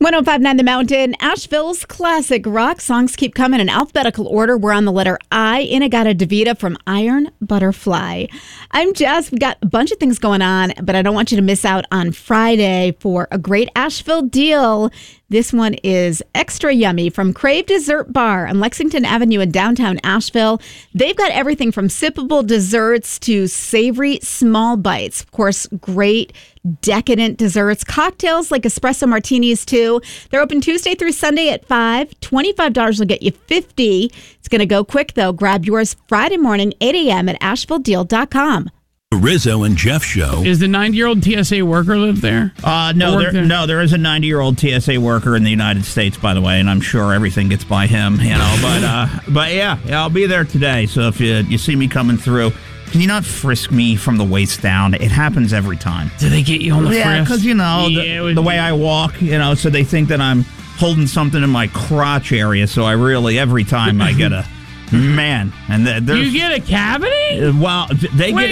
105.9 The Mountain, Asheville's classic rock songs keep coming in alphabetical order. We're on the letter I. In-A-Gadda-Da-Vida from Iron Butterfly. I'm Jess. We got a bunch of things going on, but I don't want you to miss out on Friday for a great Asheville deal. This one is extra yummy from Crave Dessert Bar on Lexington Avenue in downtown Asheville. They've got everything from sippable desserts to savory small bites. Of course, great decadent desserts, cocktails like espresso martinis too. They're open Tuesday through Sunday at 5. $25 will get you $50. It's going to go quick though. Grab yours Friday morning, 8 a.m. at AshevilleDeal.com. The Rizzo and Jeff Show. Is the 90-yearld TSA worker live there? No, there is a 90-year-old TSA worker in the United States, by the way, and I'm sure everything gets by him, you know. But yeah, I'll be there today. So if you see me coming through, can you not frisk me from the waist down? It happens every time. Do they get you on the frisk? Yeah, because, you know, the way I walk, you know, so they think that I'm holding something in my crotch area. So I really, every time I get a... Man, and you get a cavity? Well, they get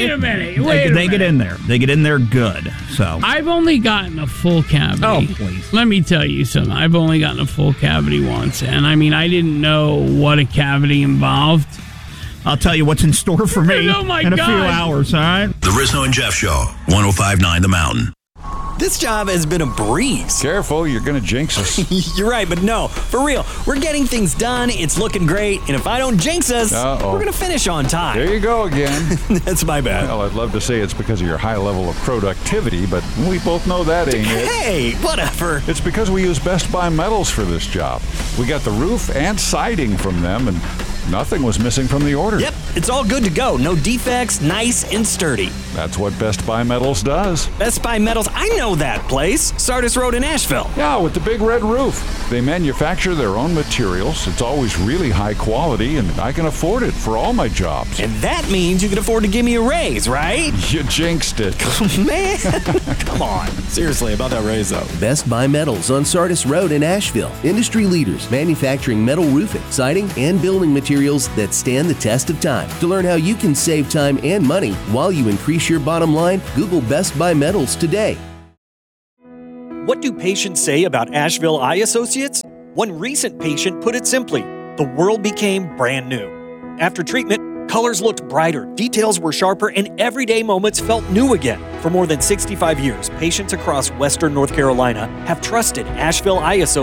in there. They get in there good. So I've only gotten a full cavity. Oh, please. Let me tell you something. I've only gotten a full cavity once, and I mean, I didn't know what a cavity involved. I'll tell you what's in store for me Oh my in a God. few hours. All right. The Rizzo and Jeff Show. 105.9 The Mountain. This job has been a breeze. Careful, you're going to jinx us. You're right, but no, for real. We're getting things done. It's looking great. And if I don't jinx us, we're going to finish on time. There you go again. That's my bad. Well, I'd love to say it's because of your high level of productivity, but we both know that ain't it. Hey, whatever. It's because we use Best Buy Metals for this job. We got the roof and siding from them, and nothing was missing from the order. Yep, it's all good to go. No defects, nice and sturdy. That's what Best Buy Metals does. Best Buy Metals, I know that place. Sardis Road in Asheville. Yeah, with the big red roof. They manufacture their own materials. It's always really high quality, and I can afford it for all my jobs. And that means you can afford to give me a raise, right? You jinxed it. Man, come on. Seriously, about that raise, though. Best Buy Metals on Sardis Road in Asheville. Industry leaders manufacturing metal roofing, siding, and building materials that stand the test of time. To learn how you can save time and money while you increase your bottom line, Google Best Buy Metals today. What do patients say about Asheville Eye Associates? One recent patient put it simply, the world became brand new. After treatment, colors looked brighter, details were sharper, and everyday moments felt new again. For more than 65 years, patients across Western North Carolina have trusted Asheville Eye Associates